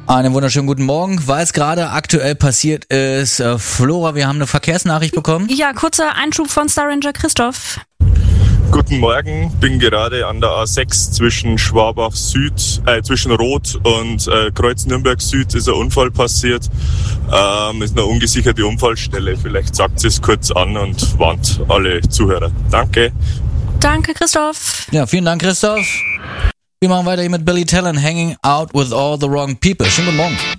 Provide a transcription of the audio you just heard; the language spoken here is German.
Einen wunderschönen guten Morgen. Was gerade aktuell passiert ist, Flora, wir haben eine Verkehrsnachricht bekommen. Ja, kurzer Einschub von Star Ranger Christoph. Guten Morgen, bin gerade an der A6 zwischen Schwabach Süd, zwischen Rot und Kreuz Nürnberg Süd ist ein Unfall passiert. Ist eine ungesicherte Unfallstelle. Vielleicht sagt sie es kurz an und warnt alle Zuhörer. Danke. Danke, Christoph. Ja, vielen Dank, Christoph. Wir machen weiter hier mit Billy Talent, Hanging Out with All the Wrong People. Schönen guten Morgen.